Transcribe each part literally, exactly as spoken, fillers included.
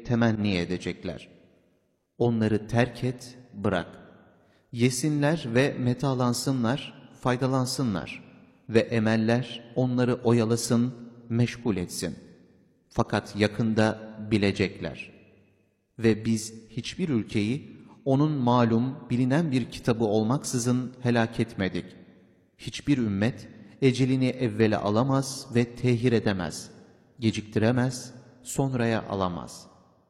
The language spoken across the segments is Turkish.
temenni edecekler. Onları terk et, bırak. Yesinler ve metalansınlar, faydalansınlar ve emeller onları oyalasın, meşgul etsin. Fakat yakında bilecekler. Ve biz hiçbir ülkeyi onun malum, bilinen bir kitabı olmaksızın helak etmedik. Hiçbir ümmet ecelini evvele alamaz ve tehir edemez, geciktiremez, sonraya alamaz.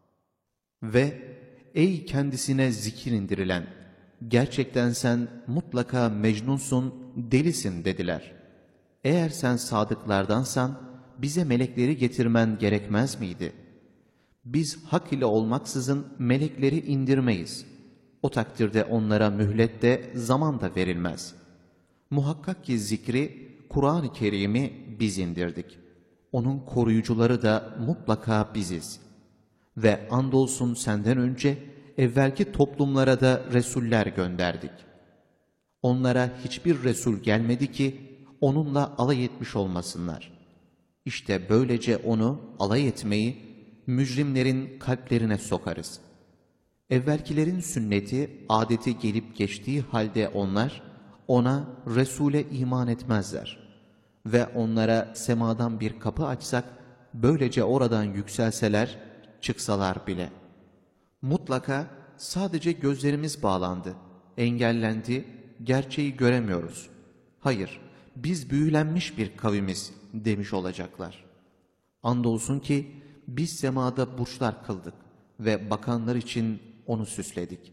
Ve ey kendisine zikir indirilen, gerçekten sen mutlaka mecnunsun, delisin dediler. Eğer sen sadıklardansan bize melekleri getirmen gerekmez miydi? Biz hak ile olmaksızın melekleri indirmeyiz. O takdirde onlara mühlet de zaman da verilmez. Muhakkak ki zikri, Kur'an-ı Kerim'i biz indirdik. Onun koruyucuları da mutlaka biziz. Ve andolsun senden önce evvelki toplumlara da Resuller gönderdik. Onlara hiçbir Resul gelmedi ki onunla alay etmiş olmasınlar. İşte böylece onu alay etmeyi mücrimlerin kalplerine sokarız. Evvelkilerin sünneti, adeti gelip geçtiği halde onlar ona, Resul'e iman etmezler. Ve onlara semadan bir kapı açsak, böylece oradan yükselseler, çıksalar bile. Mutlaka sadece gözlerimiz bağlandı, engellendi, gerçeği göremiyoruz. Hayır, biz büyülenmiş bir kavimiz demiş olacaklar. Andolsun ki biz semada burçlar kıldık ve bakanlar için onu süsledik.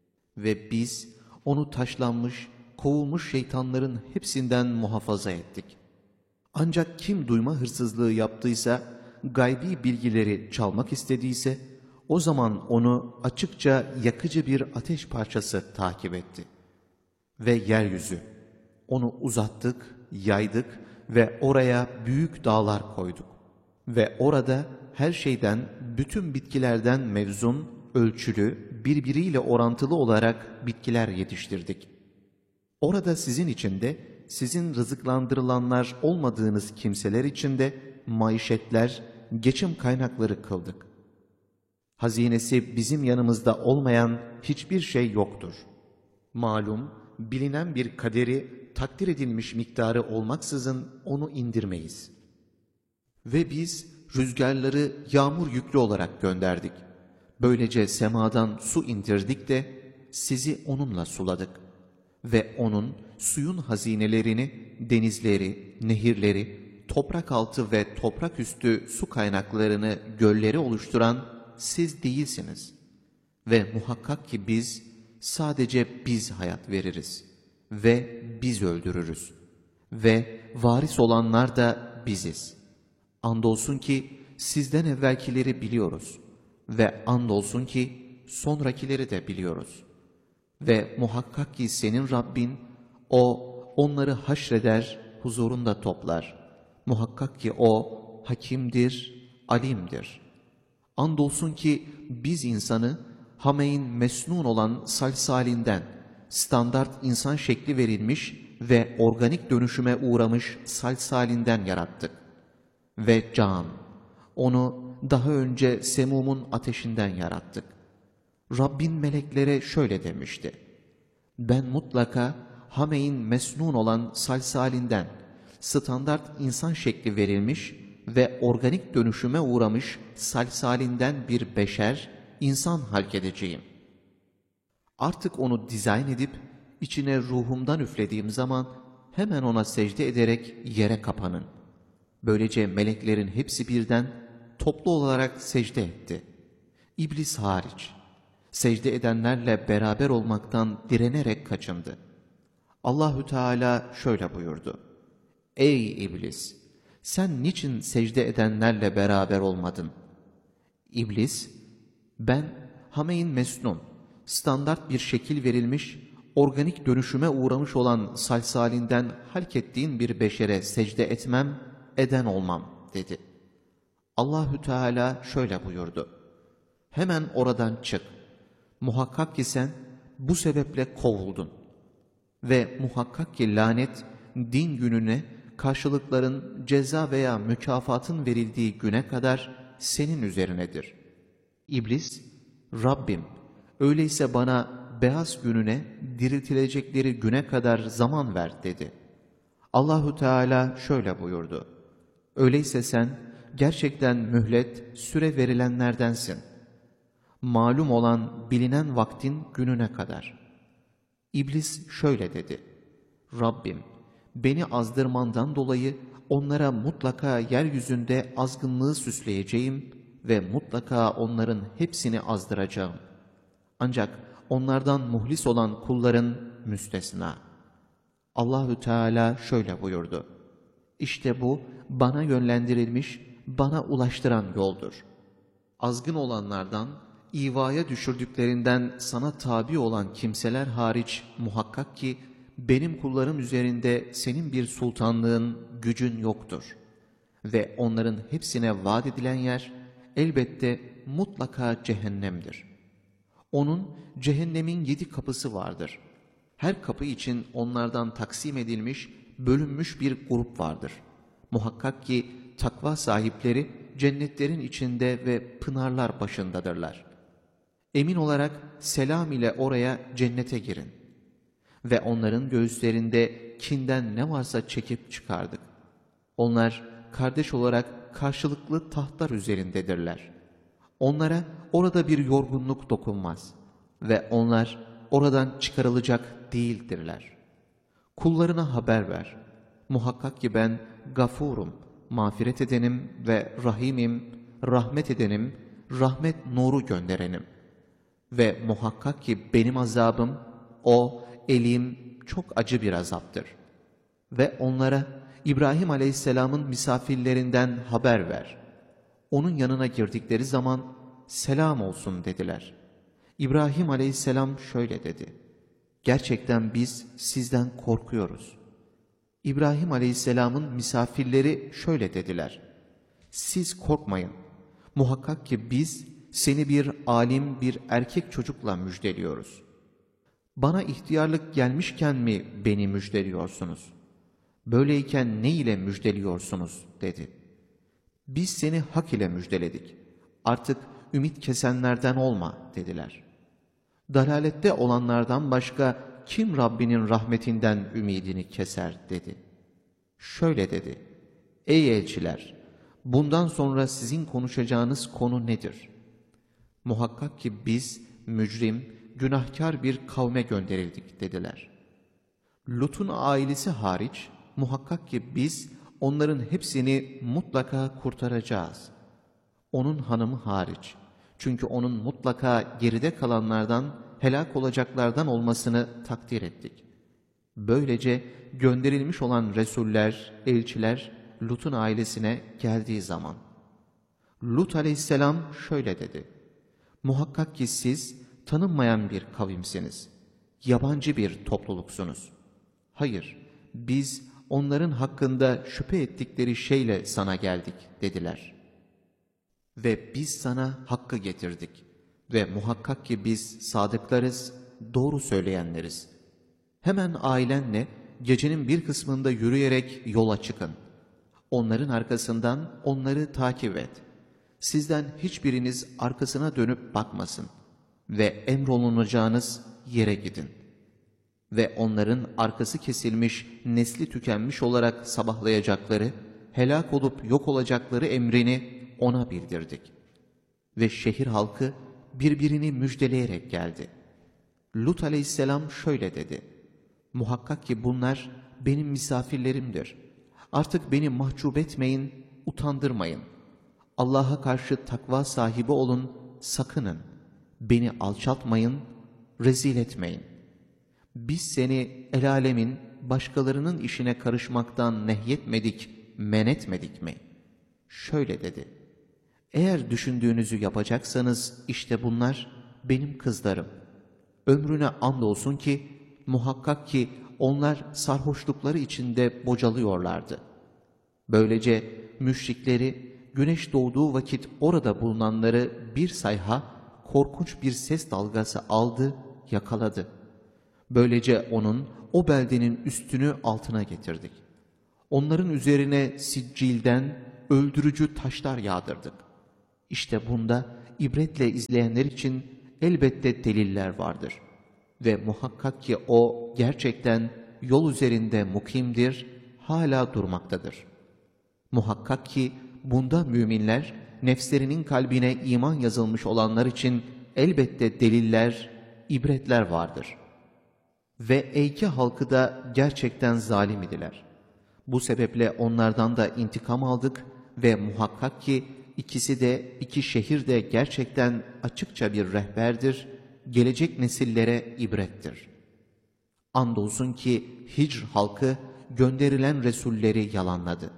Ve biz onu taşlanmış, kovulmuş şeytanların hepsinden muhafaza ettik. Ancak kim duyma hırsızlığı yaptıysa, gaybi bilgileri çalmak istediyse, o zaman onu açıkça yakıcı bir ateş parçası takip etti. Ve yeryüzü, onu uzattık, yaydık ve oraya büyük dağlar koyduk. Ve orada her şeyden, bütün bitkilerden mevzun, ölçülü, birbiriyle orantılı olarak bitkiler yetiştirdik. Orada sizin içinde, sizin rızıklandırılanlar olmadığınız kimseler içinde maişetler, geçim kaynakları kıldık. Hazinesi bizim yanımızda olmayan hiçbir şey yoktur. Malum, bilinen bir kaderi, takdir edilmiş miktarı olmaksızın onu indirmeyiz. Ve biz rüzgarları yağmur yüklü olarak gönderdik. Böylece semadan su indirdik de sizi onunla suladık. Ve onun suyun hazinelerini, denizleri, nehirleri, toprak altı ve toprak üstü su kaynaklarını, gölleri oluşturan siz değilsiniz. Ve muhakkak ki biz, sadece biz hayat veririz. Ve biz öldürürüz. Ve varis olanlar da biziz. Andolsun ki sizden evvelkileri biliyoruz. Ve andolsun ki sonrakileri de biliyoruz. Ve muhakkak ki senin Rabbin, O onları haşreder, huzurunda toplar. Muhakkak ki O hakimdir, alimdir. Andolsun ki biz insanı hameyn mesnun olan salsalinden, standart insan şekli verilmiş ve organik dönüşüme uğramış salsalinden yarattık. Ve can, onu daha önce semumun ateşinden yarattık. Rabbin meleklere şöyle demişti: ben mutlaka hameyn mesnun olan salsalinden, standart insan şekli verilmiş ve organik dönüşüme uğramış salsalinden bir beşer, insan halk edeceğim. Artık onu dizayn edip içine ruhumdan üflediğim zaman hemen ona secde ederek yere kapanın. Böylece meleklerin hepsi birden toplu olarak secde etti. İblis hariç. Secde edenlerle beraber olmaktan direnerek kaçındı. Allahü Teala şöyle buyurdu: ey iblis! Sen niçin secde edenlerle beraber olmadın? İblis, ben hameyn mesnun, standart bir şekil verilmiş, organik dönüşüme uğramış olan salsalinden halk ettiğin bir beşere secde etmem, eden olmam dedi. Allahü Teala şöyle buyurdu: hemen oradan çık. Muhakkak ki sen bu sebeple kovuldun. Ve muhakkak ki lanet, din gününe, karşılıkların, ceza veya mükafatın verildiği güne kadar senin üzerinedir. İblis, Rabbim, öyleyse bana beyaz gününe, diriltilecekleri güne kadar zaman ver dedi. Allahu Teala şöyle buyurdu. Öyleyse sen gerçekten mühlet, süre verilenlerdensin. Malum olan bilinen vaktin gününe kadar. İblis şöyle dedi. Rabbim, beni azdırmandan dolayı onlara mutlaka yeryüzünde azgınlığı süsleyeceğim ve mutlaka onların hepsini azdıracağım. Ancak onlardan muhlis olan kulların müstesna. Allahü Teala şöyle buyurdu. İşte bu bana yönlendirilmiş, bana ulaştıran yoldur. Azgın olanlardan, ivaya düşürdüklerinden sana tabi olan kimseler hariç muhakkak ki benim kullarım üzerinde senin bir sultanlığın, gücün yoktur. Ve onların hepsine vaat edilen yer elbette mutlaka cehennemdir. Onun cehennemin yedi kapısı vardır. Her kapı için onlardan taksim edilmiş, bölünmüş bir grup vardır. Muhakkak ki takva sahipleri cennetlerin içinde ve pınarlar başındadırlar. Emin olarak selam ile oraya cennete girin. Ve onların göğüslerinde kinden ne varsa çekip çıkardık. Onlar kardeş olarak karşılıklı tahtlar üzerindedirler. Onlara orada bir yorgunluk dokunmaz ve onlar oradan çıkarılacak değildirler. Kullarına haber ver. Muhakkak ki ben gafurum, mağfiret edenim ve rahimim, rahmet edenim, rahmet nuru gönderenim. Ve muhakkak ki benim azabım, o elim çok acı bir azaptır. Ve onlara İbrahim Aleyhisselam'ın misafirlerinden haber ver. Onun yanına girdikleri zaman selam olsun dediler. İbrahim Aleyhisselam şöyle dedi. Gerçekten biz sizden korkuyoruz. İbrahim Aleyhisselam'ın misafirleri şöyle dediler. Siz korkmayın. Muhakkak ki biz seni bir alim, bir erkek çocukla müjdeliyoruz. Bana ihtiyarlık gelmişken mi beni müjdeliyorsunuz? Böyleyken ne ile müjdeliyorsunuz dedi. Biz seni hak ile müjdeledik. Artık ümit kesenlerden olma dediler. Dalalette olanlardan başka kim Rabbinin rahmetinden ümidini keser dedi. Şöyle dedi. Ey elçiler! Bundan sonra sizin konuşacağınız konu nedir? Muhakkak ki biz mücrim, günahkar bir kavme gönderildik dediler. Lut'un ailesi hariç muhakkak ki biz onların hepsini mutlaka kurtaracağız. Onun hanımı hariç. Çünkü onun mutlaka geride kalanlardan, helak olacaklardan olmasını takdir ettik. Böylece gönderilmiş olan Resuller, elçiler Lut'un ailesine geldiği zaman. Lut aleyhisselam şöyle dedi. Muhakkak ki siz tanınmayan bir kavimsiniz. Yabancı bir topluluksunuz. Hayır, biz onların hakkında şüphe ettikleri şeyle sana geldik dediler. Ve biz sana hakkı getirdik. Ve muhakkak ki biz sadıklarız, doğru söyleyenleriz. Hemen ailenle gecenin bir kısmında yürüyerek yola çıkın. Onların arkasından onları takip et. Sizden hiçbiriniz arkasına dönüp bakmasın. Ve emrolunacağınız yere gidin. Ve onların arkası kesilmiş, nesli tükenmiş olarak sabahlayacakları, helak olup yok olacakları emrini ona bildirdik. Ve şehir halkı birbirini müjdeleyerek geldi. Lut aleyhisselam şöyle dedi. Muhakkak ki bunlar benim misafirlerimdir. Artık beni mahcup etmeyin, utandırmayın. Allah'a karşı takva sahibi olun, sakının. Beni alçaltmayın, rezil etmeyin. Biz seni el alemin başkalarının işine karışmaktan nehyetmedik, men etmedik mi? Şöyle dedi. Eğer düşündüğünüzü yapacaksanız işte bunlar benim kızlarım. Ömrüne andolsun ki muhakkak ki onlar sarhoşlukları içinde bocalıyorlardı. Böylece müşrikleri güneş doğduğu vakit orada bulunanları bir sayha korkunç bir ses dalgası aldı, yakaladı. Böylece onun o beldenin üstünü altına getirdik. Onların üzerine siccilden öldürücü taşlar yağdırdık. İşte bunda ibretle izleyenler için elbette deliller vardır. Ve muhakkak ki o gerçekten yol üzerinde mukimdir, hala durmaktadır. Muhakkak ki bunda müminler, nefslerinin kalbine iman yazılmış olanlar için elbette deliller, ibretler vardır. Ve Eyke halkı da gerçekten zalim idiler. Bu sebeple onlardan da intikam aldık ve muhakkak ki ikisi de, iki şehir de gerçekten açıkça bir rehberdir, gelecek nesillere ibrettir. Andolsun ki Hicr halkı gönderilen Resulleri yalanladı.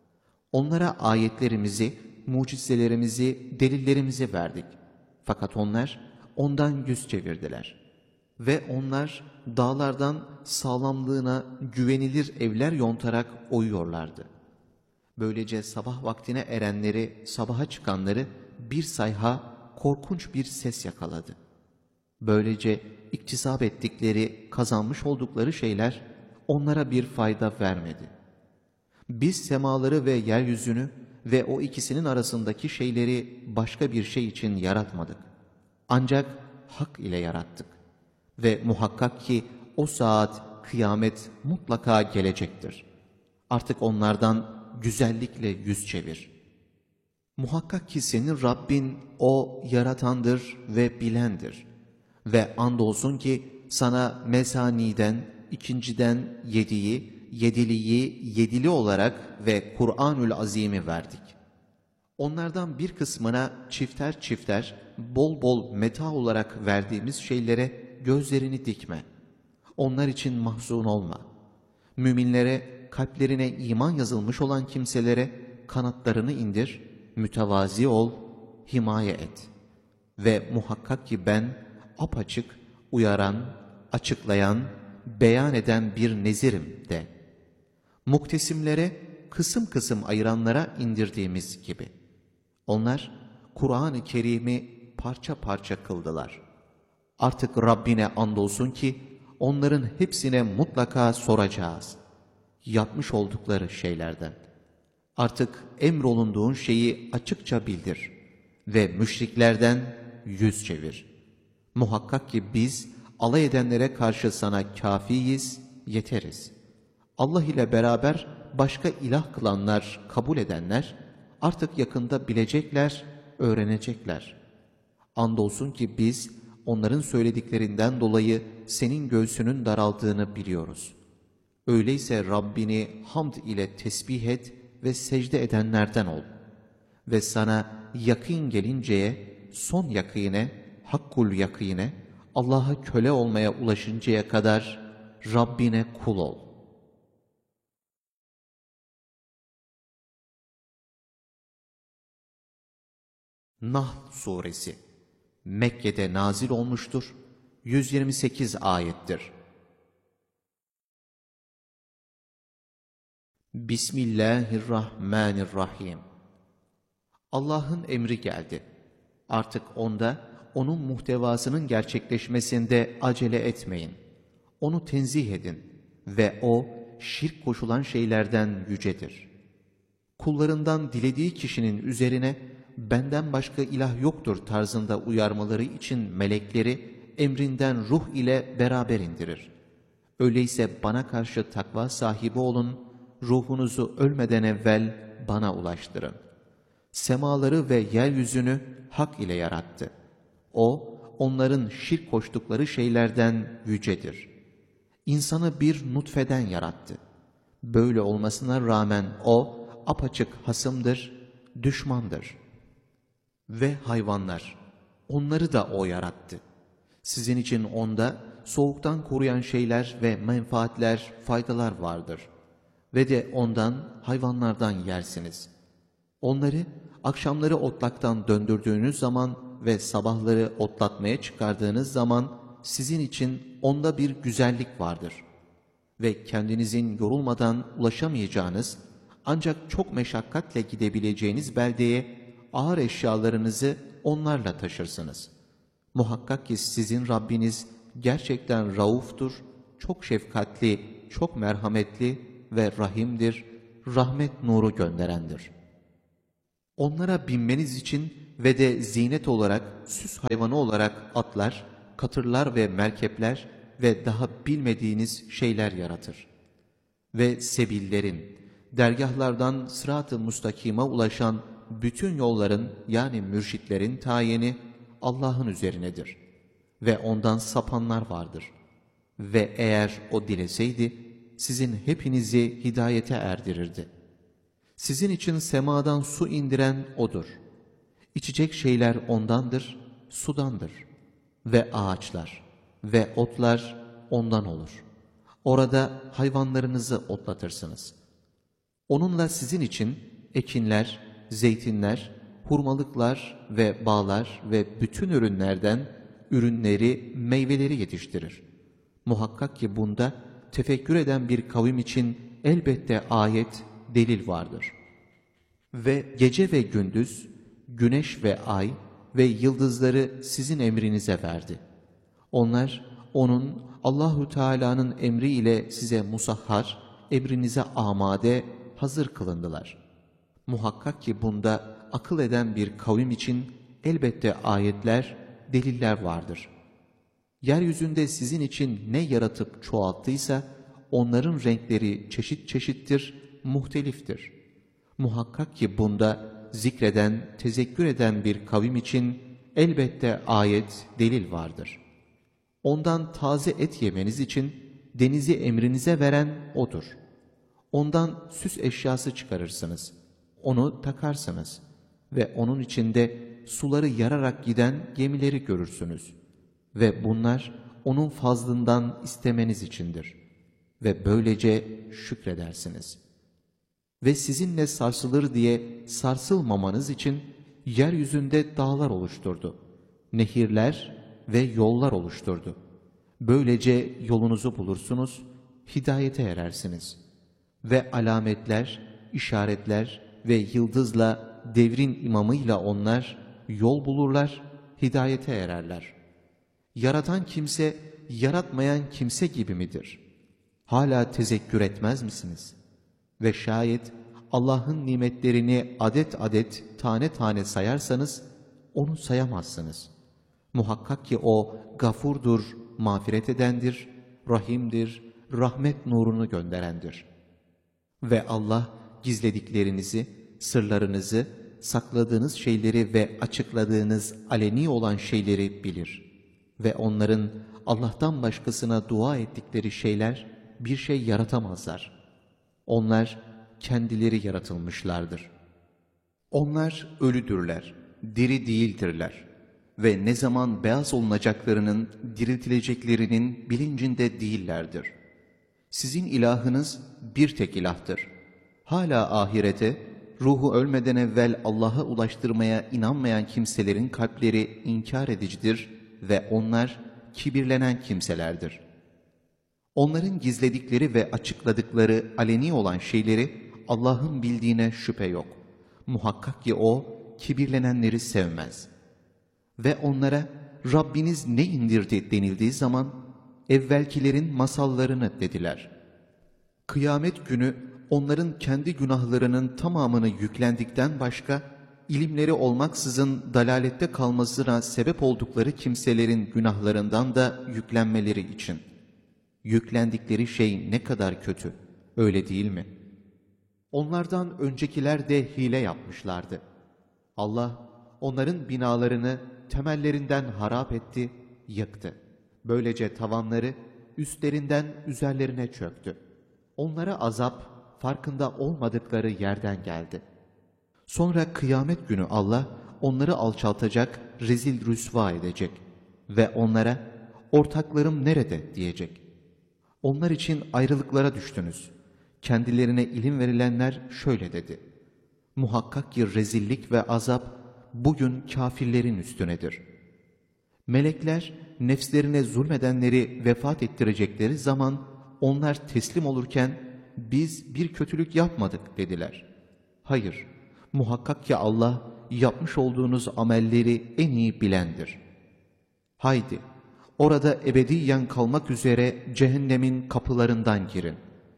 Onlara ayetlerimizi, mucizelerimizi, delillerimizi verdik. Fakat onlar ondan yüz çevirdiler. Ve onlar dağlardan sağlamlığına güvenilir evler yontarak oyuyorlardı. Böylece sabah vaktine erenleri, sabaha çıkanları bir sayha, korkunç bir ses yakaladı. Böylece iktisap ettikleri, kazanmış oldukları şeyler onlara bir fayda vermedi. Biz semaları ve yeryüzünü ve o ikisinin arasındaki şeyleri başka bir şey için yaratmadık. Ancak hak ile yarattık. Ve muhakkak ki o saat, kıyamet mutlaka gelecektir. Artık onlardan güzellikle yüz çevir. Muhakkak ki senin Rabbin o yaratandır ve bilendir. Ve andolsun ki sana mesaniden, ikinciden yediyi, yediliyi yedili olarak ve Kur'an-ül Azim'i verdik. Onlardan bir kısmına çifter çifter, bol bol meta olarak verdiğimiz şeylere gözlerini dikme. Onlar için mahzun olma. Müminlere, kalplerine iman yazılmış olan kimselere kanatlarını indir, mütevazi ol, himaye et. Ve muhakkak ki ben apaçık, uyaran, açıklayan, beyan eden bir nezirim de. Muktesimlere, kısım kısım ayıranlara indirdiğimiz gibi. Onlar Kur'an-ı Kerim'i parça parça kıldılar. Artık Rabbine andolsun ki onların hepsine mutlaka soracağız. Yapmış oldukları şeylerden. Artık emrolunduğun şeyi açıkça bildir ve müşriklerden yüz çevir. Muhakkak ki biz alay edenlere karşı sana kafiyiz, yeteriz. Allah ile beraber başka ilah kılanlar, kabul edenler artık yakında bilecekler, öğrenecekler. Andolsun ki biz onların söylediklerinden dolayı senin göğsünün daraldığını biliyoruz. Öyleyse Rabbini hamd ile tesbih et ve secde edenlerden ol. Ve sana yakîn gelinceye, son yakîne, hakkul yakîne, Allah'a köle olmaya ulaşıncaya kadar Rabbine kul ol. Nahl Suresi Mekke'de nazil olmuştur. yüz yirmi sekiz ayettir. Bismillahirrahmanirrahim. Allah'ın emri geldi. Artık onda, onun muhtevasının gerçekleşmesinde acele etmeyin. Onu tenzih edin ve o, şirk koşulan şeylerden yücedir. Kullarından dilediği kişinin üzerine, benden başka ilah yoktur tarzında uyarmaları için melekleri emrinden ruh ile beraber indirir. Öyleyse bana karşı takva sahibi olun, ruhunuzu ölmeden evvel bana ulaştırın. Semaları ve yeryüzünü hak ile yarattı. O, onların şirk koştukları şeylerden yücedir. İnsanı bir nutfeden yarattı. Böyle olmasına rağmen o, apaçık hasımdır, düşmandır. Ve hayvanlar, onları da o yarattı. Sizin için onda soğuktan koruyan şeyler ve menfaatler, faydalar vardır. Ve de ondan, hayvanlardan yersiniz. Onları akşamları otlaktan döndürdüğünüz zaman ve sabahları otlatmaya çıkardığınız zaman sizin için onda bir güzellik vardır. Ve kendinizin yorulmadan ulaşamayacağınız, ancak çok meşakkatle gidebileceğiniz beldeye ağır eşyalarınızı onlarla taşırsınız. Muhakkak ki sizin Rabbiniz gerçekten rauftur, çok şefkatli, çok merhametli ve rahimdir, rahmet nuru gönderendir. Onlara binmeniz için ve de zinet olarak, süs hayvanı olarak atlar, katırlar ve merkepler ve daha bilmediğiniz şeyler yaratır. Ve sebillerin, dergahlardan sırat-ı mustakima ulaşan bütün yolların yani mürşitlerin tayini Allah'ın üzerinedir. Ve ondan sapanlar vardır. Ve eğer o dileseydi, sizin hepinizi hidayete erdirirdi. Sizin için semadan su indiren O'dur. İçecek şeyler O'ndandır, sudandır. Ve ağaçlar ve otlar O'ndan olur. Orada hayvanlarınızı otlatırsınız. Onunla sizin için ekinler, zeytinler, hurmalıklar ve bağlar ve bütün ürünlerden ürünleri, meyveleri yetiştirir. Muhakkak ki bunda tefekkür eden bir kavim için elbette ayet, delil vardır. Ve gece ve gündüz, güneş ve ay ve yıldızları sizin emrinize verdi. Onlar onun Allahu Teala'nın emri ile size musahhar, emrinize amade, hazır kılındılar. Muhakkak ki bunda akıl eden bir kavim için elbette ayetler, deliller vardır. Yeryüzünde sizin için ne yaratıp çoğalttıysa onların renkleri çeşit çeşittir, muhteliftir. Muhakkak ki bunda zikreden, tezekkür eden bir kavim için elbette ayet, delil vardır. Ondan taze et yemeniz için denizi emrinize veren O'dur. Ondan süs eşyası çıkarırsınız. Onu takarsınız ve onun içinde suları yararak giden gemileri görürsünüz. Ve bunlar onun fazlından istemeniz içindir. Ve böylece şükredersiniz. Ve sizinle sarsılır diye sarsılmamanız için yeryüzünde dağlar oluşturdu. Nehirler ve yollar oluşturdu. Böylece yolunuzu bulursunuz, hidayete erersiniz. Ve alametler, işaretler ve yıldızla, devrin imamıyla onlar yol bulurlar, hidayete ererler. Yaratan kimse, yaratmayan kimse gibi midir? Hala tezekkür etmez misiniz? Ve şayet Allah'ın nimetlerini adet adet, tane tane sayarsanız, onu sayamazsınız. Muhakkak ki O gafurdur, mağfiret edendir, rahimdir, rahmet nurunu gönderendir. Ve Allah gizlediklerinizi, sırlarınızı, sakladığınız şeyleri ve açıkladığınız aleni olan şeyleri bilir. Ve onların Allah'tan başkasına dua ettikleri şeyler bir şey yaratamazlar. Onlar kendileri yaratılmışlardır. Onlar ölüdürler, diri değildirler. Ve ne zaman beyaz olunacaklarının, diriltileceklerinin bilincinde değillerdir. Sizin ilahınız bir tek ilahtır. Hala ahirete, ruhu ölmeden evvel Allah'a ulaştırmaya inanmayan kimselerin kalpleri inkar edicidir ve onlar kibirlenen kimselerdir. Onların gizledikleri ve açıkladıkları aleni olan şeyleri Allah'ın bildiğine şüphe yok. Muhakkak ki O kibirlenenleri sevmez. Ve onlara Rabbiniz ne indirdi denildiği zaman evvelkilerin masallarını dediler. Kıyamet günü onların kendi günahlarının tamamını yüklendikten başka ilimleri olmaksızın dalalette kalmasına sebep oldukları kimselerin günahlarından da yüklenmeleri için. Yüklendikleri şey ne kadar kötü, öyle değil mi? Onlardan öncekiler de hile yapmışlardı. Allah onların binalarını temellerinden harap etti, yıktı. Böylece tavanları üstlerinden üzerlerine çöktü. Onlara azap farkında olmadıkları yerden geldi. Sonra kıyamet günü Allah onları alçaltacak, rezil rüsva edecek ve onlara ortaklarım nerede diyecek. Onlar için ayrılıklara düştünüz. Kendilerine ilim verilenler şöyle dedi. Muhakkak ki rezillik ve azap bugün kafirlerin üstünedir. Melekler nefslerine zulmedenleri vefat ettirecekleri zaman onlar teslim olurken biz bir kötülük yapmadık dediler. Hayır, muhakkak ki Allah yapmış olduğunuz amelleri en iyi bilendir. Haydi, orada ebediyen kalmak üzere cehennemin kapılarından girin.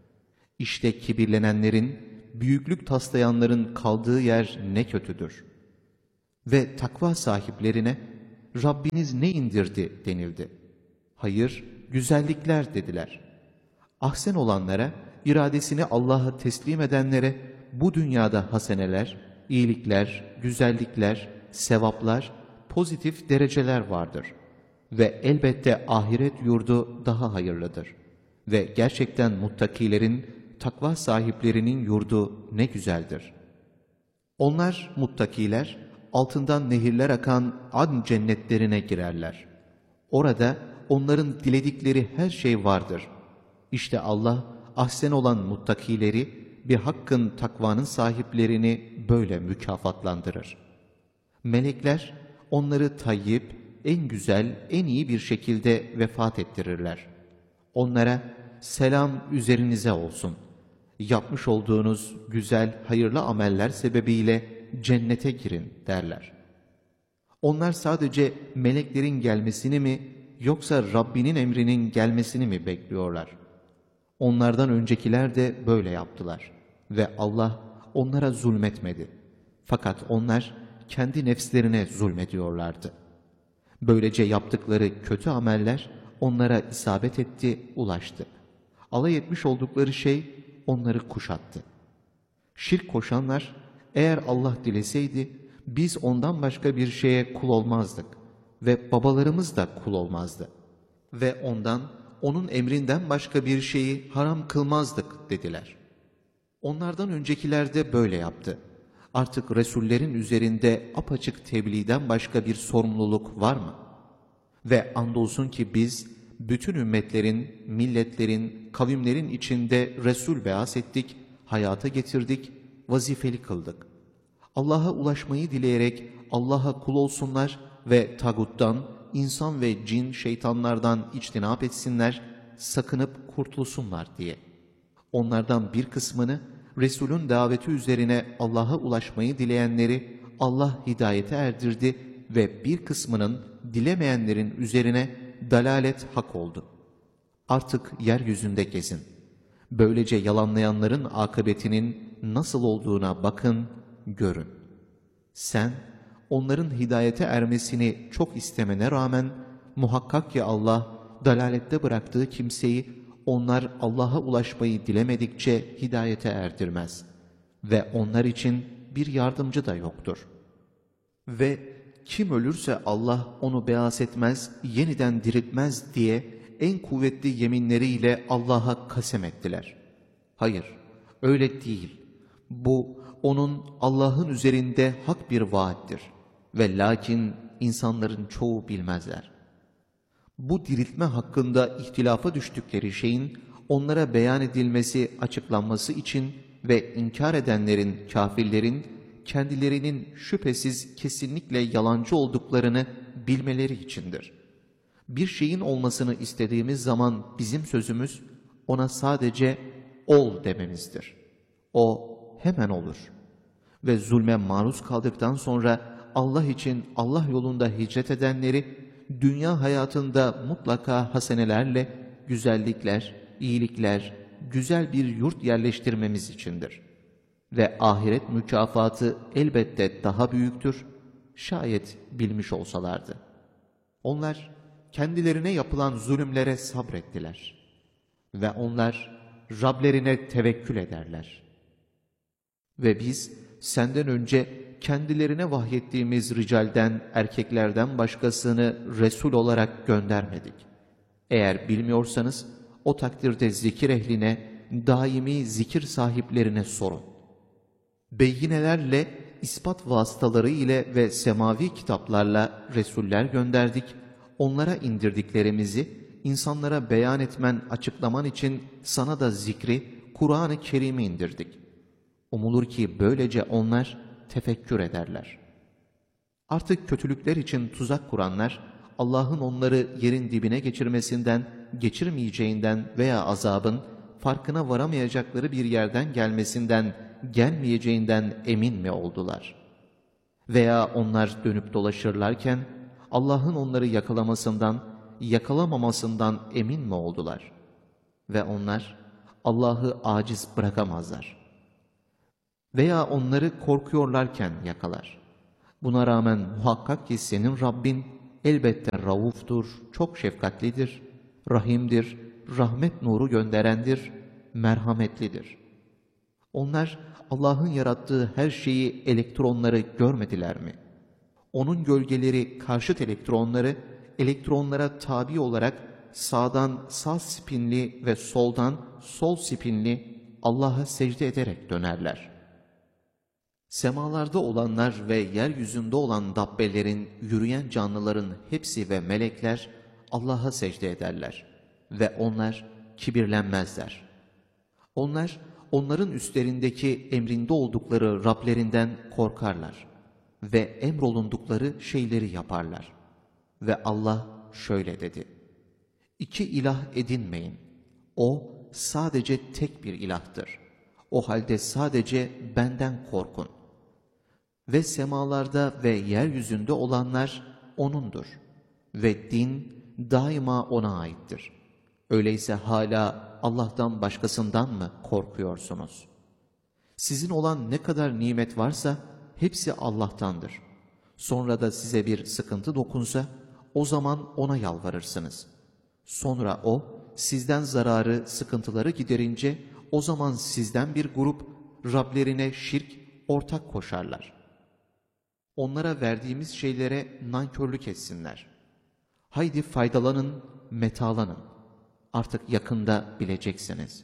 İşte kibirlenenlerin, büyüklük taslayanların kaldığı yer ne kötüdür. Ve takva sahiplerine Rabbiniz ne indirdi denildi. Hayır, güzellikler dediler. Ahsen olanlara, iradesini Allah'a teslim edenlere bu dünyada haseneler, iyilikler, güzellikler, sevaplar, pozitif dereceler vardır. Ve elbette ahiret yurdu daha hayırlıdır. Ve gerçekten muttakilerin, takva sahiplerinin yurdu ne güzeldir. Onlar, muttakiler, altından nehirler akan adn cennetlerine girerler. Orada onların diledikleri her şey vardır. İşte Allah, ahsen olan muttakileri, bir hakkın takvanın sahiplerini böyle mükafatlandırır. Melekler, onları tayyip, en güzel, en iyi bir şekilde vefat ettirirler. Onlara, selam üzerinize olsun. Yapmış olduğunuz güzel, hayırlı ameller sebebiyle cennete girin derler. Onlar sadece meleklerin gelmesini mi, yoksa Rabbinin emrinin gelmesini mi bekliyorlar? Onlardan öncekiler de böyle yaptılar. Ve Allah onlara zulmetmedi. Fakat onlar kendi nefslerine zulmediyorlardı. Böylece yaptıkları kötü ameller onlara isabet etti, ulaştı. Alay etmiş oldukları şey onları kuşattı. Şirk koşanlar, eğer Allah dileseydi, biz ondan başka bir şeye kul olmazdık ve babalarımız da kul olmazdı. Ve ondan, onun emrinden başka bir şeyi haram kılmazdık dediler. Onlardan öncekiler de böyle yaptı. Artık Resullerin üzerinde apaçık tebliğden başka bir sorumluluk var mı? Ve andolsun ki biz, bütün ümmetlerin, milletlerin, kavimlerin içinde Resul beas ettik, hayata getirdik, vazifeli kıldık. Allah'a ulaşmayı dileyerek Allah'a kul olsunlar ve taguttan, insan ve cin şeytanlardan içtinap etsinler, sakınıp kurtulsunlar diye. Onlardan bir kısmını, Resul'ün daveti üzerine Allah'a ulaşmayı dileyenleri Allah hidayete erdirdi ve bir kısmının dilemeyenlerin üzerine dalalet hak oldu. Artık yeryüzünde gezin. Böylece yalanlayanların akıbetinin nasıl olduğuna bakın, görün. Sen, onların hidayete ermesini çok istemene rağmen, muhakkak ki Allah, dalalette bıraktığı kimseyi, onlar Allah'a ulaşmayı dilemedikçe hidayete erdirmez. Ve onlar için bir yardımcı da yoktur. Ve kim ölürse Allah onu beas etmez, yeniden diriltmez diye en kuvvetli yeminleriyle Allah'a kasem ettiler. Hayır, öyle değil. Bu, onun Allah'ın üzerinde hak bir vaattir. Ve lakin insanların çoğu bilmezler. Bu diriltme hakkında ihtilafa düştükleri şeyin onlara beyan edilmesi, açıklanması için ve inkar edenlerin, kafirlerin kendilerinin şüphesiz kesinlikle yalancı olduklarını bilmeleri içindir. Bir şeyin olmasını istediğimiz zaman bizim sözümüz ona sadece ol dememizdir. O hemen olur. Ve zulme maruz kaldıktan sonra Allah için Allah yolunda hicret edenleri dünya hayatında mutlaka hasenelerle, güzellikler, iyilikler, güzel bir yurt yerleştirmemiz içindir. Ve ahiret mükafatı elbette daha büyüktür, şayet bilmiş olsalardı. Onlar kendilerine yapılan zulümlere sabrettiler. Ve onlar Rablerine tevekkül ederler. Ve biz senden önce kendilerine vahyettiğimiz ricalden, erkeklerden başkasını Resul olarak göndermedik. Eğer bilmiyorsanız o takdirde zikir ehline, daimi zikir sahiplerine sorun. Beyinelerle, ispat vasıtaları ile ve semavi kitaplarla Resuller gönderdik. Onlara indirdiklerimizi insanlara beyan etmen, açıklaman için sana da zikri, Kur'an-ı Kerim'i indirdik. Umulur ki böylece onlar tefekkür ederler. Artık kötülükler için tuzak kuranlar, Allah'ın onları yerin dibine geçirmesinden, geçirmeyeceğinden veya azabın farkına varamayacakları bir yerden gelmesinden, gelmeyeceğinden emin mi oldular? Veya onlar dönüp dolaşırlarken, Allah'ın onları yakalamasından, yakalamamasından emin mi oldular? Ve onlar Allah'ı aciz bırakamazlar. Veya onları korkuyorlarken yakalar. Buna rağmen muhakkak ki senin Rabbin elbette rauftur, çok şefkatlidir, rahimdir, rahmet nuru gönderendir, merhametlidir. Onlar Allah'ın yarattığı her şeyi, elektronları görmediler mi? Onun gölgeleri, karşıt elektronları, elektronlara tabi olarak sağdan sağ spinli ve soldan sol spinli Allah'a secde ederek dönerler. Semalarda olanlar ve yeryüzünde olan dabbelerin, yürüyen canlıların hepsi ve melekler Allah'a secde ederler ve onlar kibirlenmezler. Onlar, onların üstlerindeki emrinde oldukları Rablerinden korkarlar ve emrolundukları şeyleri yaparlar. Ve Allah şöyle dedi: İki ilah edinmeyin. O sadece tek bir ilahtır. O halde sadece benden korkun. Ve semalarda ve yeryüzünde olanlar O'nundur. Ve din daima O'na aittir. Öyleyse hala Allah'tan başkasından mı korkuyorsunuz? Sizin olan ne kadar nimet varsa hepsi Allah'tandır. Sonra da size bir sıkıntı dokunsa o zaman O'na yalvarırsınız. Sonra O sizden zararı, sıkıntıları giderince o zaman sizden bir grup Rablerine şirk, ortak koşarlar. Onlara verdiğimiz şeylere nankörlük etsinler. Haydi faydalanın, metalanın. Artık yakında bileceksiniz.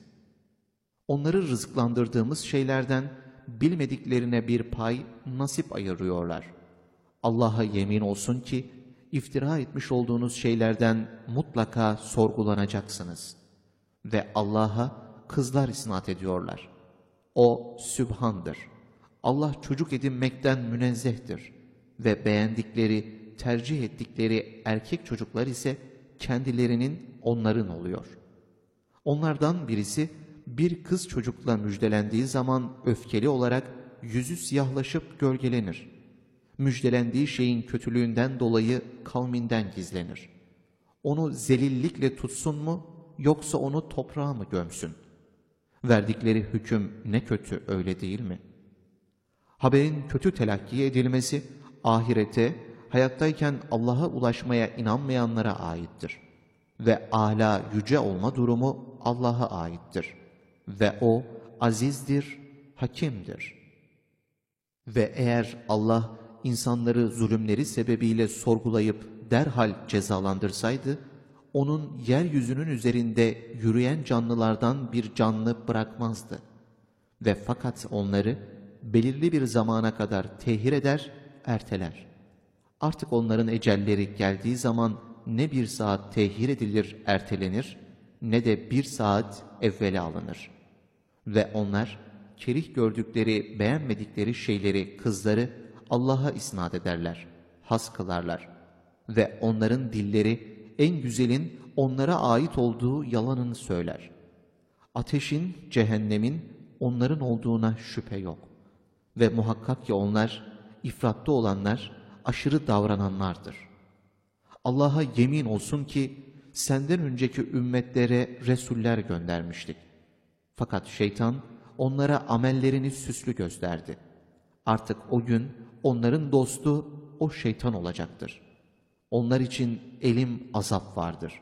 Onları rızıklandırdığımız şeylerden bilmediklerine bir pay, nasip ayırıyorlar. Allah'a yemin olsun ki iftira etmiş olduğunuz şeylerden mutlaka sorgulanacaksınız. Ve Allah'a kızlar isnat ediyorlar. O Sübhan'dır. Allah çocuk edinmekten münezzehtir. Ve beğendikleri, tercih ettikleri erkek çocuklar ise kendilerinin, onların oluyor. Onlardan birisi bir kız çocukla müjdelendiği zaman öfkeli olarak yüzü siyahlaşıp gölgelenir. Müjdelendiği şeyin kötülüğünden dolayı kavminden gizlenir. Onu zelillikle tutsun mu yoksa onu toprağa mı gömsün? Verdikleri hüküm ne kötü, öyle değil mi? Haberin kötü telakki edilmesi ahirete, hayattayken Allah'a ulaşmaya inanmayanlara aittir. Ve âlâ yüce olma durumu Allah'a aittir. Ve O azizdir, hakimdir. Ve eğer Allah insanları zulümleri sebebiyle sorgulayıp derhal cezalandırsaydı, onun yeryüzünün üzerinde yürüyen canlılardan bir canlı bırakmazdı. Ve fakat onları belirli bir zamana kadar tehir eder, erteler. Artık onların ecelleri geldiği zaman ne bir saat tehir edilir, ertelenir, ne de bir saat evvele alınır. Ve onlar kerih gördükleri, beğenmedikleri şeyleri, kızları Allah'a isnat ederler, has kılarlar. Ve onların dilleri en güzelin onlara ait olduğu yalanını söyler. Ateşin, cehennemin onların olduğuna şüphe yok. Ve muhakkak ki onlar, ifratta olanlar, aşırı davrananlardır. Allah'a yemin olsun ki senden önceki ümmetlere resuller göndermiştik. Fakat şeytan onlara amellerini süslü gösterdi. Artık o gün onların dostu o şeytan olacaktır. Onlar için elim azap vardır.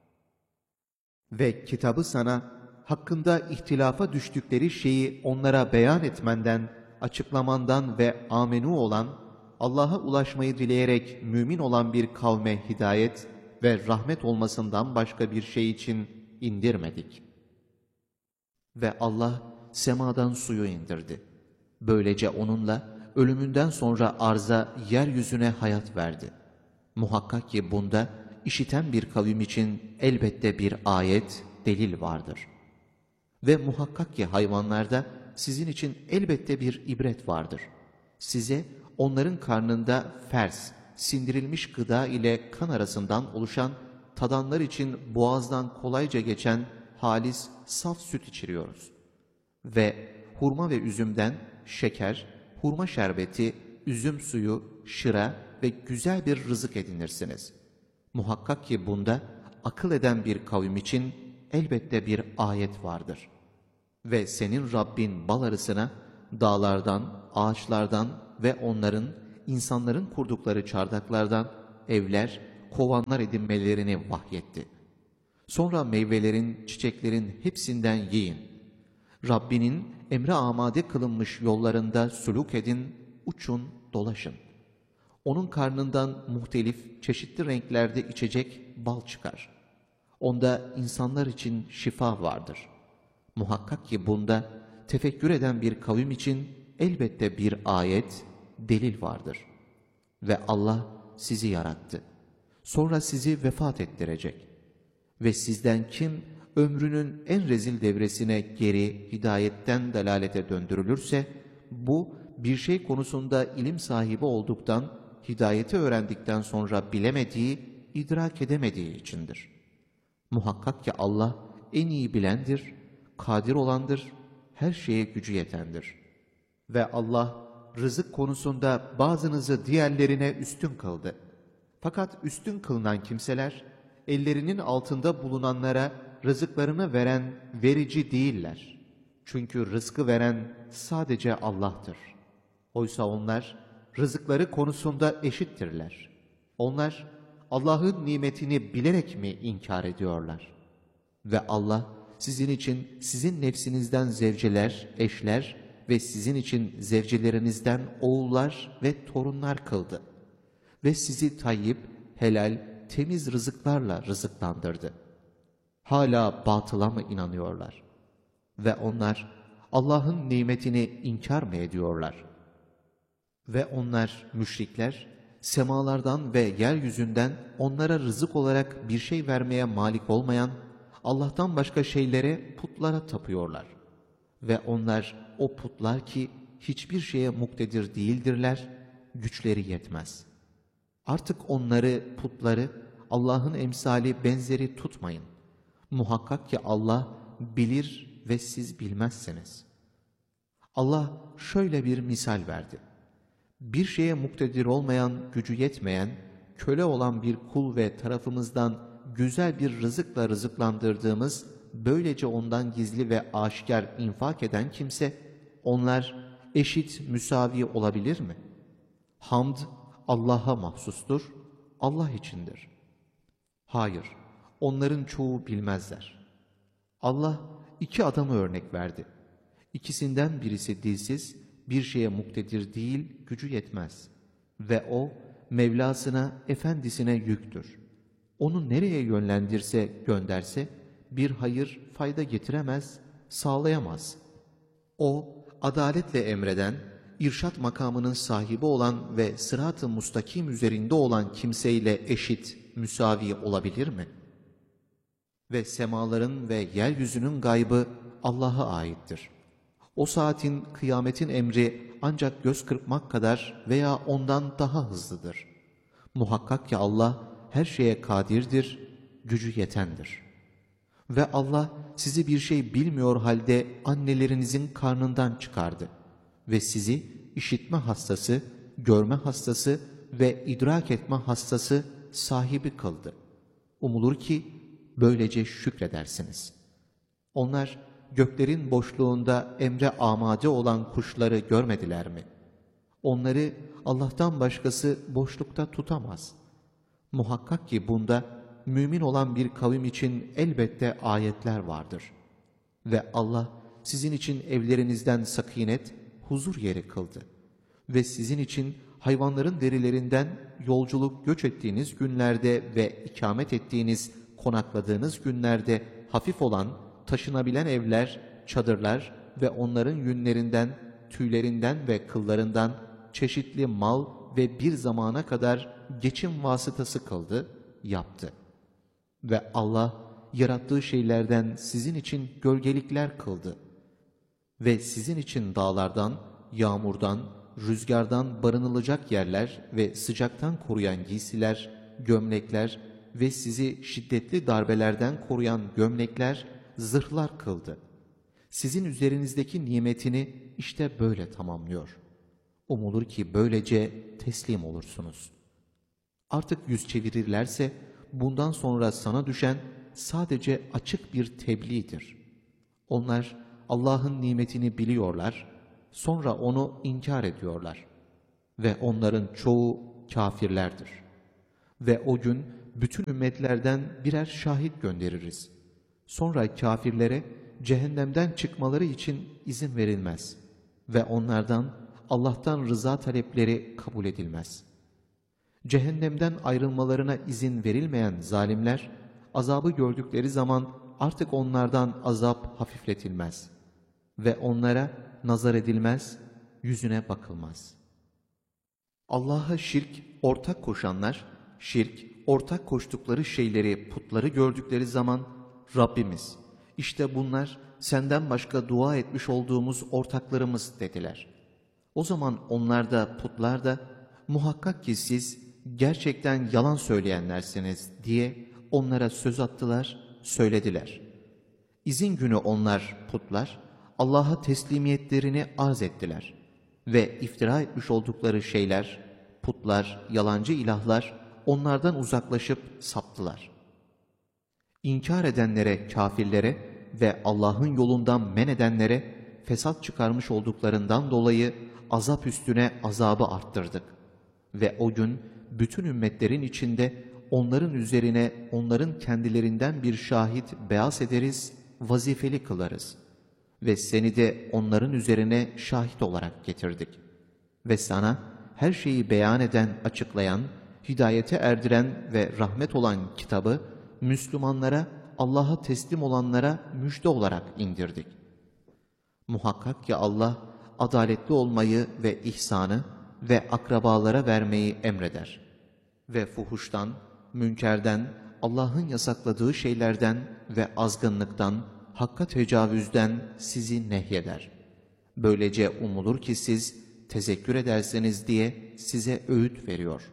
Ve kitabı sana hakkında ihtilafa düştükleri şeyi onlara beyan etmenden, açıklamandan ve amenu olan, Allah'a ulaşmayı dileyerek mümin olan bir kavme hidayet ve rahmet olmasından başka bir şey için indirmedik. Ve Allah semadan suyu indirdi. Böylece onunla ölümünden sonra arza, yeryüzüne hayat verdi. Muhakkak ki bunda işiten bir kavim için elbette bir ayet, delil vardır. Ve muhakkak ki hayvanlarda sizin için elbette bir ibret vardır. Size onların karnında fers, sindirilmiş gıda ile kan arasından oluşan, tadanlar için boğazdan kolayca geçen halis, saf süt içiriyoruz. Ve hurma ve üzümden şeker, hurma şerbeti, üzüm suyu, şıra ve güzel bir rızık edinirsiniz. Muhakkak ki bunda akıl eden bir kavim için elbette bir ayet vardır. Ve senin Rabbin bal arısına dağlardan, ağaçlardan ve onların insanların kurdukları çardaklardan evler, kovanlar edinmelerini vahyetti. Sonra meyvelerin, çiçeklerin hepsinden yiyin. Rabbinin emre amade kılınmış yollarında sülûk edin, uçun, dolaşın. Onun karnından muhtelif, çeşitli renklerde içecek bal çıkar. Onda insanlar için şifa vardır. Muhakkak ki bunda tefekkür eden bir kavim için elbette bir ayet, delil vardır. Ve Allah sizi yarattı. Sonra sizi vefat ettirecek. Ve sizden kim ömrünün en rezil devresine geri, hidayetten dalalete döndürülürse, bu bir şey konusunda ilim sahibi olduktan, hidayeti öğrendikten sonra bilemediği, idrak edemediği içindir. Muhakkak ki Allah en iyi bilendir, kadir olandır, her şeye gücü yetendir. Ve Allah rızık konusunda bazınızı diğerlerine üstün kıldı. Fakat üstün kılınan kimseler, ellerinin altında bulunanlara rızıklarını veren verici değiller. Çünkü rızkı veren sadece Allah'tır. Oysa onlar rızıkları konusunda eşittirler. Onlar Allah'ın nimetini bilerek mi inkar ediyorlar? Ve Allah sizin için sizin nefsinizden zevceler, eşler ve sizin için zevcelerinizden oğullar ve torunlar kıldı. Ve sizi tayyip, helal, temiz rızıklarla rızıklandırdı. Hala batıla mı inanıyorlar? Ve onlar Allah'ın nimetini inkar mı ediyorlar? Ve onlar müşrikler, semalardan ve yeryüzünden onlara rızık olarak bir şey vermeye malik olmayan, Allah'tan başka şeylere, putlara tapıyorlar. Ve onlar o putlar ki hiçbir şeye muktedir değildirler, güçleri yetmez. Artık onları, putları, Allah'ın emsali benzeri tutmayın. Muhakkak ki Allah bilir ve siz bilmezsiniz. Allah şöyle bir misal verdi. Bir şeye muktedir olmayan, gücü yetmeyen, köle olan bir kul ve tarafımızdan güzel bir rızıkla rızıklandırdığımız, böylece ondan gizli ve aşikar infak eden kimse, onlar eşit, müsavi olabilir mi? Hamd Allah'a mahsustur, Allah içindir. Hayır, onların çoğu bilmezler. Allah iki adamı örnek verdi. İkisinden birisi dilsiz, bir şeye muktedir değil, gücü yetmez. Ve o, Mevlasına, efendisine yüktür. Onu nereye yönlendirse, gönderse, bir hayır, fayda getiremez, sağlayamaz. O, adaletle emreden, irşat makamının sahibi olan ve sırat-ı mustakim üzerinde olan kimseyle eşit, müsavi olabilir mi? Ve semaların ve yeryüzünün gaybı Allah'a aittir. O saatin, kıyametin emri ancak göz kırpmak kadar veya ondan daha hızlıdır. Muhakkak ki Allah her şeye kadirdir, gücü yetendir. Ve Allah sizi bir şey bilmiyor halde annelerinizin karnından çıkardı. Ve sizi işitme hastası, görme hastası ve idrak etme hastası sahibi kıldı. Umulur ki böylece şükredersiniz. Onlar göklerin boşluğunda emre amade olan kuşları görmediler mi? Onları Allah'tan başkası boşlukta tutamaz. Muhakkak ki bunda mümin olan bir kavim için elbette ayetler vardır. Ve Allah sizin için evlerinizden sakinet, huzur yeri kıldı. Ve sizin için hayvanların derilerinden yolculuk göç ettiğiniz günlerde ve ikamet ettiğiniz, konakladığınız günlerde hafif olan, taşınabilen evler, çadırlar ve onların yünlerinden, tüylerinden ve kıllarından çeşitli mal ve bir zamana kadar geçim vasıtası kıldı, yaptı. Ve Allah yarattığı şeylerden sizin için gölgelikler kıldı. Ve sizin için dağlardan, yağmurdan, rüzgardan barınılacak yerler ve sıcaktan koruyan giysiler, gömlekler ve sizi şiddetli darbelerden koruyan gömlekler, zırhlar kıldı. Sizin üzerinizdeki nimetini işte böyle tamamlıyor. Umulur ki böylece teslim olursunuz. Artık yüz çevirirlerse bundan sonra sana düşen sadece açık bir tebliğdir. Onlar Allah'ın nimetini biliyorlar, sonra onu inkar ediyorlar. ve onların çoğu kâfirlerdir. Ve o gün bütün ümmetlerden birer şahit göndeririz. Sonra kâfirlere cehennemden çıkmaları için izin verilmez ve onlardan Allah'tan rıza talepleri kabul edilmez. Cehennemden ayrılmalarına izin verilmeyen zalimler, azabı gördükleri zaman artık onlardan azap hafifletilmez ve onlara nazar edilmez, yüzüne bakılmaz. Allah'a şirk, ortak koşanlar, şirk, ortak koştukları şeyleri, putları gördükleri zaman, Rabbimiz, işte bunlar senden başka dua etmiş olduğumuz ortaklarımız dediler. O zaman onlar da, putlar da, muhakkak ki siz gerçekten yalan söyleyenlersiniz diye onlara söz attılar, söylediler. İzin günü onlar, putlar, Allah'a teslimiyetlerini arz ettiler ve iftira etmiş oldukları şeyler, putlar, yalancı ilahlar onlardan uzaklaşıp saptılar. İnkar edenlere, kâfirlere ve Allah'ın yolundan men edenlere fesat çıkarmış olduklarından dolayı azap üstüne azabı arttırdık. Ve o gün bütün ümmetlerin içinde onların üzerine onların kendilerinden bir şahit beas ederiz, vazifeli kılarız. Ve seni de onların üzerine şahit olarak getirdik. Ve sana her şeyi beyan eden, açıklayan, hidayete erdiren ve rahmet olan kitabı Müslümanlara, Allah'a teslim olanlara müjde olarak indirdik. Muhakkak ki Allah adaletli olmayı ve ihsanı ve akrabalara vermeyi emreder. Ve fuhuştan, münkerden, Allah'ın yasakladığı şeylerden ve azgınlıktan, hakka tecavüzden sizi nehyeder. Böylece umulur ki siz tezekkür ederseniz diye size öğüt veriyor.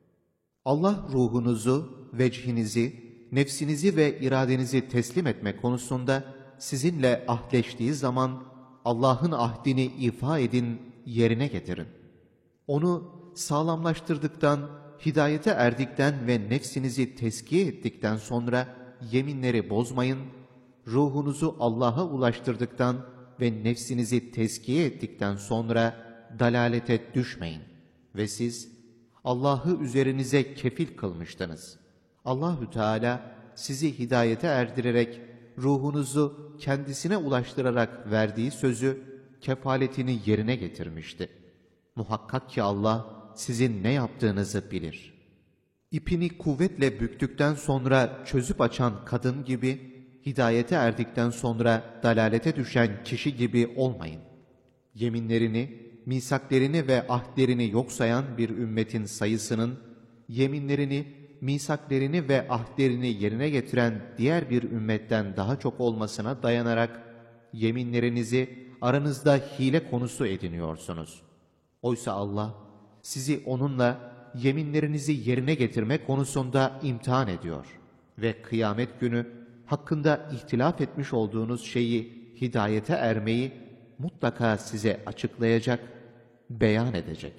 Allah ruhunuzu, vecihinizi, nefsinizi ve iradenizi teslim etme konusunda sizinle ahdleştiği zaman Allah'ın ahdini ifa edin, yerine getirin. Onu sağlamlaştırdıktan, hidayete erdikten ve nefsinizi tezkiye ettikten sonra yeminleri bozmayın, ruhunuzu Allah'a ulaştırdıktan ve nefsinizi tezkiye ettikten sonra dalalete düşmeyin. Ve siz Allah'ı üzerinize kefil kılmıştınız. Allahü Teala sizi hidayete erdirerek, ruhunuzu kendisine ulaştırarak verdiği sözü, kefaletini yerine getirmişti. Muhakkak ki Allah sizin ne yaptığınızı bilir. İpini kuvvetle büktükten sonra çözüp açan kadın gibi, hidayete erdikten sonra dalalete düşen kişi gibi olmayın. Yeminlerini, misaklerini ve ahdlerini yok sayan bir ümmetin sayısının, yeminlerini, misaklerini ve ahdlerini yerine getiren diğer bir ümmetten daha çok olmasına dayanarak, yeminlerinizi aranızda hile konusu ediniyorsunuz. Oysa Allah, sizi onunla yeminlerinizi yerine getirme konusunda imtihan ediyor ve kıyamet günü hakkında ihtilaf etmiş olduğunuz şeyi, hidayete ermeyi mutlaka size açıklayacak, beyan edecek.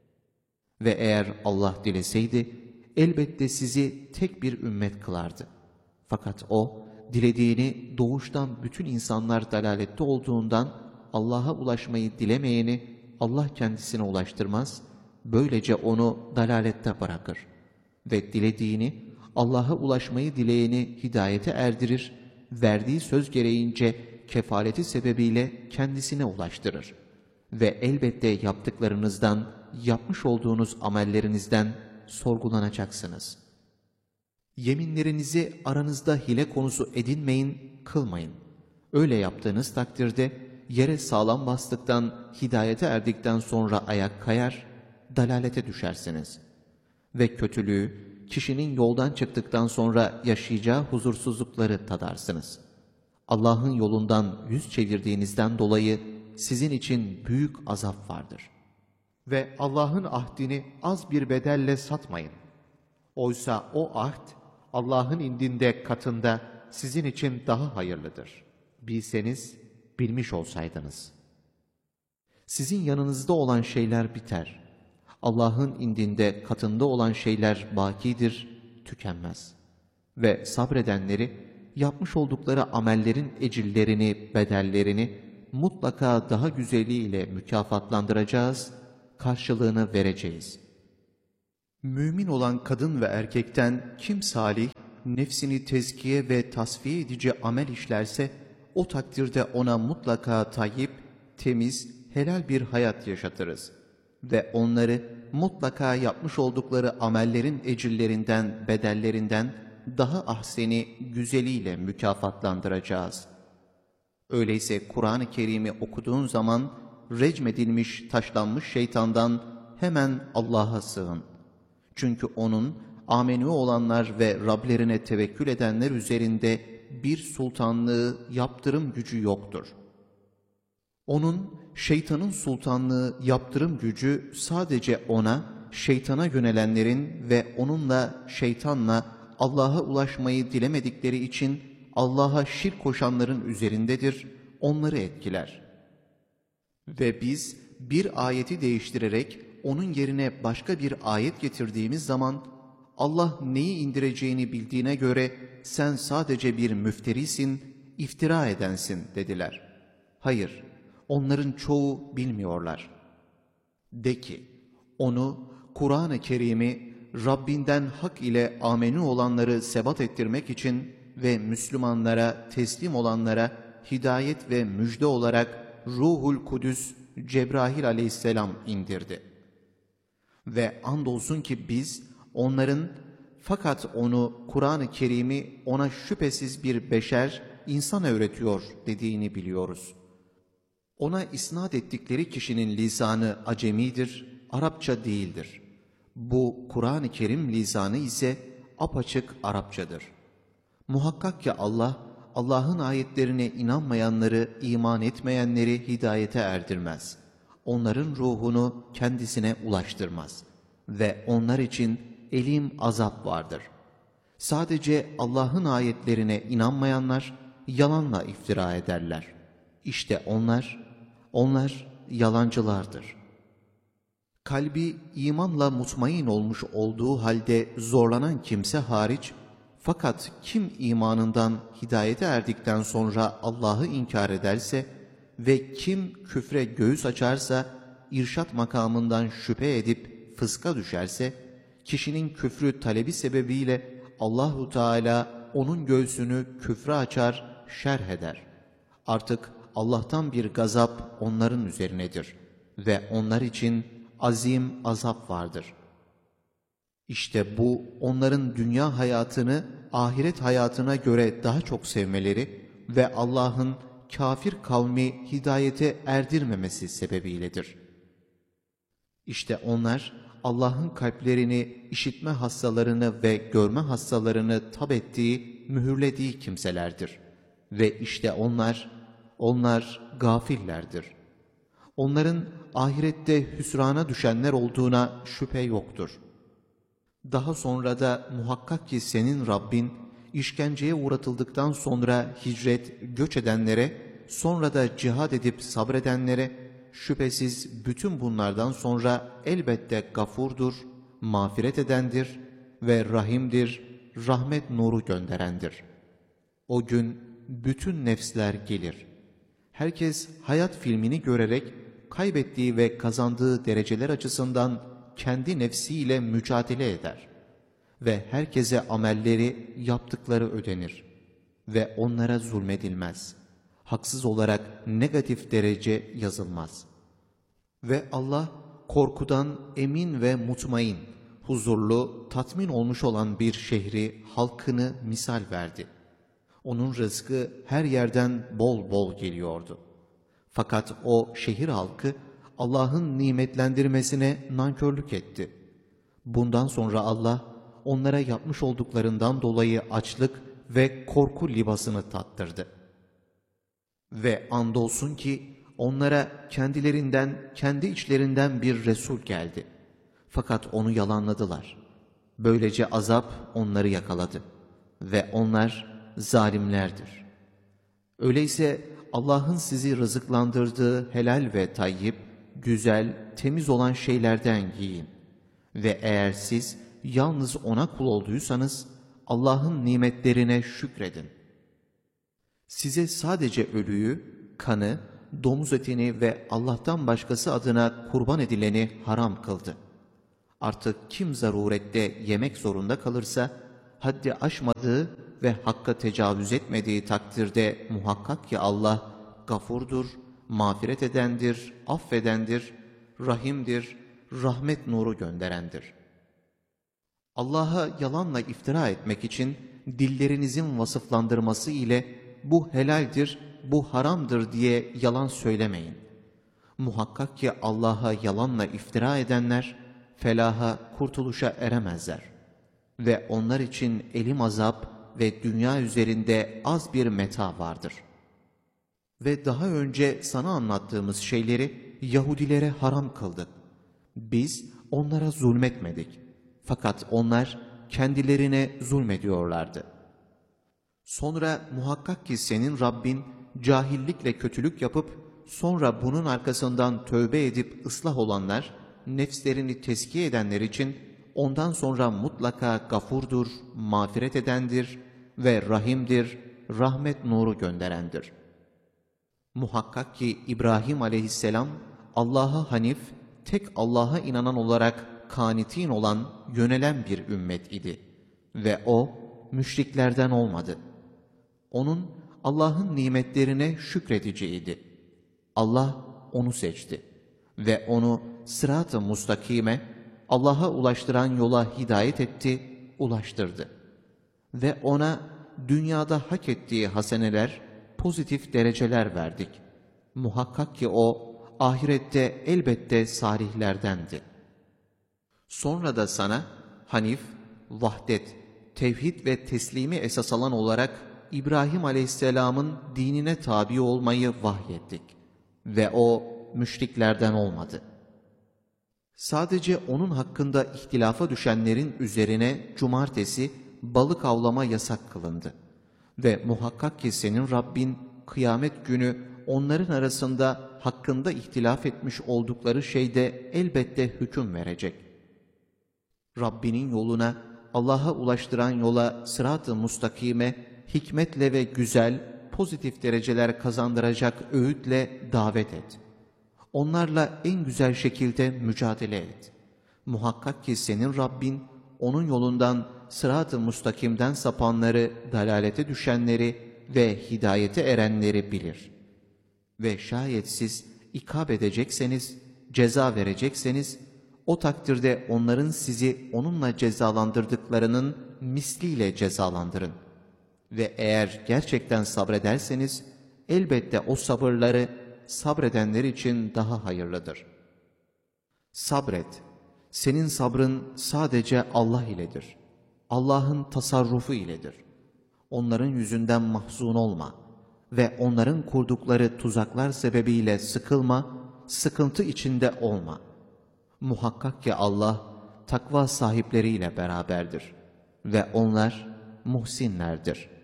Ve eğer Allah dileseydi, elbette sizi tek bir ümmet kılardı. Fakat O, dilediğini doğuştan bütün insanlar dalalette olduğundan Allah'a ulaşmayı dilemeyeni Allah kendisine ulaştırmaz, böylece onu dalalette bırakır. Ve dilediğini, Allah'a ulaşmayı dileyeni hidayete erdirir, verdiği söz gereğince kefaleti sebebiyle kendisine ulaştırır. Ve elbette yaptıklarınızdan, yapmış olduğunuz amellerinizden sorgulanacaksınız. Yeminlerinizi aranızda hile konusu edinmeyin, kılmayın. Öyle yaptığınız takdirde yere sağlam bastıktan, hidayete erdikten sonra ayak kayar, dalalete düşersiniz. Ve kötülüğü, kişinin yoldan çıktıktan sonra yaşayacağı huzursuzlukları tadarsınız. Allah'ın yolundan yüz çevirdiğinizden dolayı sizin için büyük azap vardır. Ve Allah'ın ahdini az bir bedelle satmayın. Oysa o ahd, Allah'ın indinde katında sizin için daha hayırlıdır. Bilseniz, bilmiş olsaydınız. Sizin yanınızda olan şeyler biter. Allah'ın indinde katında olan şeyler bakidir, tükenmez. Ve sabredenleri, yapmış oldukları amellerin ecirlerini, bedellerini mutlaka daha güzeliyle mükafatlandıracağız, karşılığını vereceğiz. Mümin olan kadın ve erkekten kim salih, nefsini tezkiye ve tasfiye edici amel işlerse, o takdirde ona mutlaka tayyip, temiz, helal bir hayat yaşatırız. Ve onları mutlaka yapmış oldukları amellerin ecirlerinden, bedellerinden daha ahseni, güzeliyle mükafatlandıracağız. Öyleyse Kur'an-ı Kerim'i okuduğun zaman, recmedilmiş, taşlanmış şeytandan hemen Allah'a sığın. Çünkü onun, amenü olanlar ve Rablerine tevekkül edenler üzerinde bir sultanlığı, yaptırım gücü yoktur. Onun, şeytanın sultanlığı, yaptırım gücü sadece ona, şeytana yönelenlerin ve onunla, şeytanla Allah'a ulaşmayı dilemedikleri için Allah'a şirk koşanların üzerindedir, onları etkiler. Ve biz bir ayeti değiştirerek onun yerine başka bir ayet getirdiğimiz zaman, Allah neyi indireceğini bildiğine göre sen sadece bir müfterisin, iftira edensin dediler. Hayır, onların çoğu bilmiyorlar. De ki, onu, Kur'an-ı Kerim'i Rabbinden hak ile amenü olanları sebat ettirmek için ve Müslümanlara, teslim olanlara hidayet ve müjde olarak Ruhul Kudüs Cebrail aleyhisselam indirdi. Ve andolsun ki biz onların fakat onu, Kur'an-ı Kerim'i ona şüphesiz bir beşer, insan öğretiyor dediğini biliyoruz. Ona isnat ettikleri kişinin lisanı acemidir, Arapça değildir. Bu Kur'an-ı Kerim lisanı ise apaçık Arapçadır. Muhakkak ki Allah, Allah'ın ayetlerine inanmayanları, iman etmeyenleri hidayete erdirmez. Onların ruhunu kendisine ulaştırmaz. Ve onlar için elim azap vardır. Sadece Allah'ın ayetlerine inanmayanlar, yalanla iftira ederler. İşte onlar, onlar yalancılardır. Kalbi imanla mutmain olmuş olduğu halde zorlanan kimse hariç, fakat kim imanından hidayete erdikten sonra Allah'ı inkar ederse ve kim küfre göğüs açarsa, irşat makamından şüphe edip fıska düşerse, kişinin küfrü talebi sebebiyle Allahu Teala onun göğsünü küfre açar, şerh eder. Artık Allah'tan bir gazap onların üzerinedir ve onlar için azim azap vardır. İşte bu onların dünya hayatını ahiret hayatına göre daha çok sevmeleri ve Allah'ın kafir kavmi hidayete erdirmemesi sebebiyledir. İşte onlar Allah'ın kalplerini, işitme hastalarını ve görme hastalarını tab ettiği, mühürlediği kimselerdir. Ve işte onlar, onlar gafillerdir. Onların ahirette hüsrana düşenler olduğuna şüphe yoktur. Daha sonra da muhakkak ki senin Rabbin, işkenceye uğratıldıktan sonra hicret, göç edenlere, sonra da cihad edip sabredenlere, şüphesiz bütün bunlardan sonra elbette gafurdur, mağfiret edendir ve rahimdir, rahmet nuru gönderendir. O gün bütün nefsler gelir. Herkes hayat filmini görerek kaybettiği ve kazandığı dereceler açısından kendi nefsiyle mücadele eder. Ve herkese amelleri, yaptıkları ödenir. Ve onlara zulmedilmez. Haksız olarak negatif derece yazılmaz. Ve Allah korkudan emin ve mutmain, huzurlu, tatmin olmuş olan bir şehri, halkını misal verdi. Onun rızkı her yerden bol bol geliyordu. Fakat o şehir halkı Allah'ın nimetlendirmesine nankörlük etti. Bundan sonra Allah onlara yapmış olduklarından dolayı açlık ve korku libasını tattırdı. Ve andolsun ki onlara kendilerinden, kendi içlerinden bir Resul geldi. Fakat onu yalanladılar. Böylece azap onları yakaladı. Ve onlar zalimlerdir. Öyleyse Allah'ın sizi rızıklandırdığı helal ve tayyip, güzel, temiz olan şeylerden yiyin. Ve eğer siz yalnız ona kul olduysanız, Allah'ın nimetlerine şükredin. Size sadece ölüyü, kanı, domuz etini ve Allah'tan başkası adına kurban edileni haram kıldı. Artık kim zarurette yemek zorunda kalırsa, haddi aşmadığı ve hakka tecavüz etmediği takdirde muhakkak ki Allah gafurdur, mağfiret edendir, affedendir, rahimdir, rahmet nuru gönderendir. Allah'a yalanla iftira etmek için dillerinizin vasıflandırması ile bu helaldir, bu haramdır diye yalan söylemeyin. Muhakkak ki Allah'a yalanla iftira edenler felaha, kurtuluşa eremezler. Ve onlar için elim azap ve dünya üzerinde az bir meta vardır. Ve daha önce sana anlattığımız şeyleri Yahudilere haram kıldık. Biz onlara zulmetmedik. Fakat onlar kendilerine zulmediyorlardı. Sonra muhakkak ki senin Rabbin cahillikle kötülük yapıp sonra bunun arkasından tövbe edip ıslah olanlar, nefslerini tezkiye edenler için ondan sonra mutlaka gafurdur, mağfiret edendir ve rahimdir, rahmet nuru gönderendir. Muhakkak ki İbrahim aleyhisselam Allah'a hanif, tek Allah'a inanan olarak kanitin olan, yönelen bir ümmet idi. Ve o, müşriklerden olmadı. Onun, Allah'ın nimetlerine şükrediciydi. Allah onu seçti. Ve onu sırat-ı mustakime, Allah'a ulaştıran yola hidayet etti, ulaştırdı. Ve ona dünyada hak ettiği haseneler, pozitif dereceler verdik. Muhakkak ki o, ahirette elbette salihlerdendi. Sonra da sana Hanif, vahdet, tevhid ve teslimi esas alan olarak İbrahim aleyhisselamın dinine tabi olmayı vahyettik. Ve o müşriklerden olmadı. Sadece onun hakkında ihtilafa düşenlerin üzerine cumartesi balık avlama yasak kılındı. Ve muhakkak ki senin Rabbin kıyamet günü onların arasında hakkında ihtilaf etmiş oldukları şeyde elbette hüküm verecek. Rabbinin yoluna, Allah'a ulaştıran yola sırat-ı mustakime, hikmetle ve güzel, pozitif dereceler kazandıracak öğütle davet et. Onlarla en güzel şekilde mücadele et. Muhakkak ki senin Rabbin, onun yolundan, sırat-ı mustakimden sapanları, dalalete düşenleri ve hidayete erenleri bilir. Ve şayet siz ikab edecekseniz, ceza verecekseniz, o takdirde onların sizi onunla cezalandırdıklarının misliyle cezalandırın. Ve eğer gerçekten sabrederseniz, elbette o sabırları sabredenler için daha hayırlıdır. Sabret, senin sabrın sadece Allah iledir. Allah'ın tasarrufu iledir. Onların yüzünden mahzun olma ve onların kurdukları tuzaklar sebebiyle sıkılma, sıkıntı içinde olma. Muhakkak ki Allah takva sahipleriyle beraberdir ve onlar muhsinlerdir.